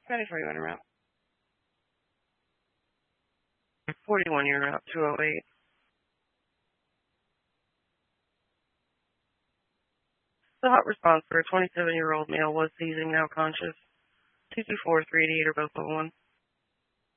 Ready for you on route. 41, you're route 208. The hot response for a 27-year-old male was seizing, now conscious. 224, 388 are both on 1.